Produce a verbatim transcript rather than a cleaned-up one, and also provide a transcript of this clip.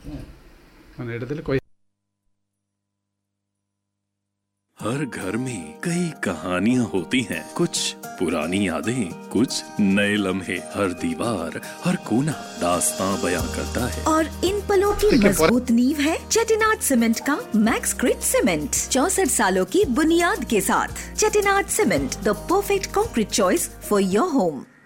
हर घर में कई कहानियां होती हैं, कुछ पुरानी यादें, कुछ नए लम्हे। हर दीवार, हर कोना दास्तां बयां करता है। और इन पलों की मजबूत नींव है चेटिनाड सीमेंट का मैक्स ग्रिड सीमेंट। चौसठ सालों की बुनियाद के साथ Chettinad cement, the perfect concrete choice for your home.